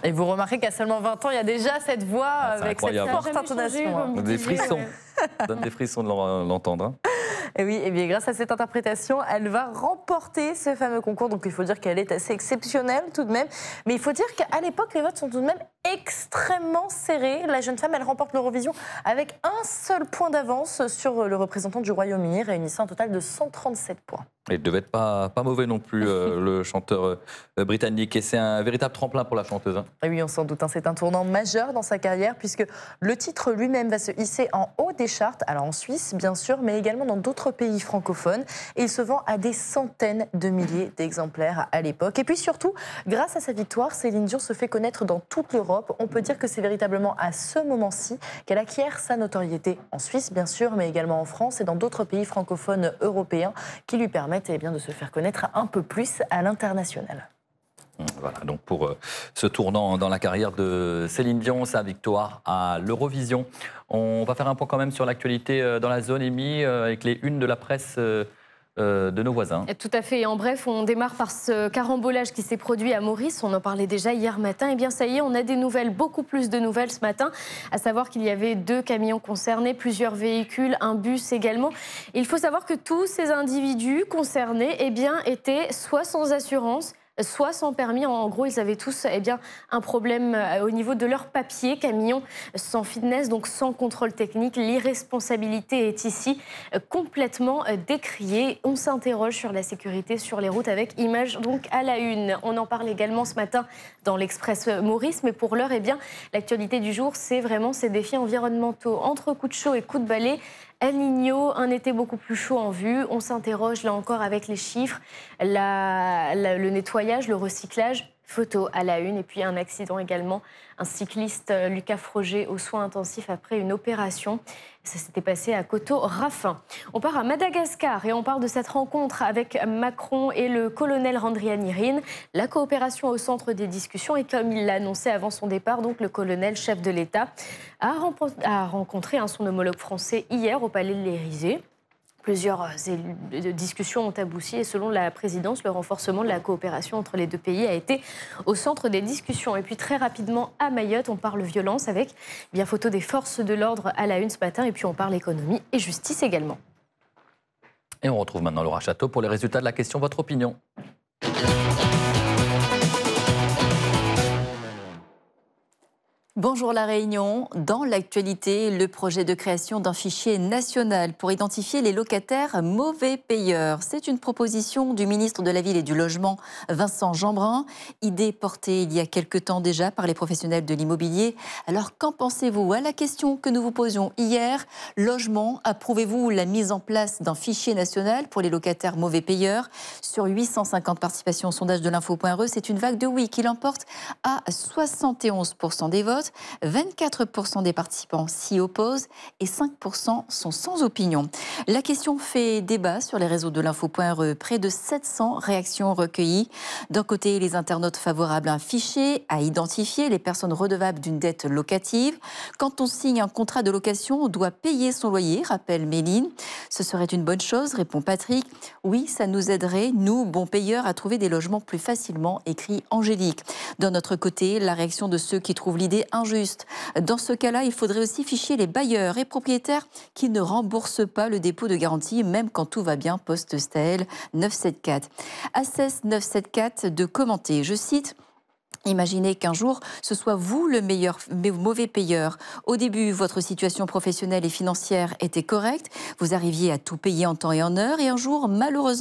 Et vous remarquez qu'à seulement 20 ans, il y a déjà cette voix avec cette forte intonation. Des frissons. Ça donne des frissons de l'entendre. Hein. Et oui, et bien grâce à cette interprétation, elle va remporter ce fameux concours. Donc il faut dire qu'elle est assez exceptionnelle tout de même. Mais il faut dire qu'à l'époque, les votes sont tout de même extrêmement serrés. La jeune femme, elle remporte l'Eurovision avec un seul point d'avance sur le représentant du Royaume-Uni, réunissant un total de 137 points. Il ne devait être pas mauvais non plus, le chanteur britannique. Et c'est un véritable tremplin pour la chanteuse. Hein. Et oui, on s'en doute. Hein, c'est un tournant majeur dans sa carrière puisque le titre lui-même va se hisser en haut des charts. Alors en Suisse, bien sûr, mais également dans d'autres pays francophones. Et il se vend à des centaines de milliers d'exemplaires à l'époque. Et puis surtout, grâce à sa victoire, Céline Dion se fait connaître dans toute l'Europe. On peut dire que c'est véritablement à ce moment-ci qu'elle acquiert sa notoriété en Suisse, bien sûr, mais également en France et dans d'autres pays francophones européens qui lui permettent de se faire connaître un peu plus à l'international. Voilà, donc pour ce tournant dans la carrière de Céline Dion, sa victoire à l'Eurovision. On va faire un point quand même sur l'actualité dans la zone émise avec les unes de la presse de nos voisins. Tout à fait. Et en bref, on démarre par ce carambolage qui s'est produit à Maurice. On en parlait déjà hier matin. Et bien ça y est, on a des nouvelles, beaucoup plus de nouvelles ce matin, à savoir qu'il y avait 2 camions concernés, plusieurs véhicules, un bus également. Il faut savoir que tous ces individus concernés étaient soit sans assurance, soit sans permis. En gros, ils avaient tous un problème au niveau de leur papier. Camion sans fitness, donc sans contrôle technique. L'irresponsabilité est ici complètement décriée. On s'interroge sur la sécurité sur les routes avec images donc à la une. On en parle également ce matin dans l'Express Maurice. Mais pour l'heure, l'actualité du jour, c'est vraiment ces défis environnementaux. Entre coups de chaud et coups de balai, El Niño, un été beaucoup plus chaud en vue. On s'interroge là encore avec les chiffres, le nettoyage, le recyclage. Photo à la une et puis un accident également. Un cycliste, Lucas Froger, aux soins intensifs après une opération. Ça s'était passé à Coteau-Raffin. On part à Madagascar et on parle de cette rencontre avec Macron et le colonel Randrianirine. La coopération au centre des discussions et comme il l'a annoncé avant son départ, donc le colonel chef de l'État a rencontré son homologue français hier au Palais de l'Élysée. Plusieurs discussions ont abouti et selon la présidence, le renforcement de la coopération entre les 2 pays a été au centre des discussions. Et puis très rapidement à Mayotte, on parle violence avec photo des forces de l'ordre à la une ce matin et puis on parle économie et justice également. Et on retrouve maintenant Laura Château pour les résultats de la question Votre opinion. Bonjour La Réunion. Dans l'actualité, le projet de création d'un fichier national pour identifier les locataires mauvais payeurs. C'est une proposition du ministre de la Ville et du Logement, Vincent Jeanbrun. Idée portée il y a quelque temps déjà par les professionnels de l'immobilier. Alors qu'en pensez-vous? À la question que nous vous posions hier, logement, approuvez-vous la mise en place d'un fichier national pour les locataires mauvais payeurs? Sur 850 participations au sondage de l'info.re, c'est une vague de oui qui l'emporte à 71% des votes. 24% des participants s'y opposent et 5% sont sans opinion. La question fait débat sur les réseaux de l'info.re. Près de 700 réactions recueillies. D'un côté, les internautes favorables à un fichier à identifier les personnes redevables d'une dette locative. Quand on signe un contrat de location, on doit payer son loyer, rappelle Méline. Ce serait une bonne chose, répond Patrick. Oui, ça nous aiderait, nous, bons payeurs, à trouver des logements plus facilement, écrit Angélique. D'un autre côté, la réaction de ceux qui trouvent l'idée injuste. Dans ce cas-là, il faudrait aussi ficher les bailleurs et propriétaires qui ne remboursent pas le dépôt de garantie, même quand tout va bien, poste Staël 974. Assess 974 de commenter, je cite: imaginez qu'un jour, ce soit vous le mauvais payeur. Au début, votre situation professionnelle et financière était correcte. Vous arriviez à tout payer en temps et en heure. Et un jour, malheureusement,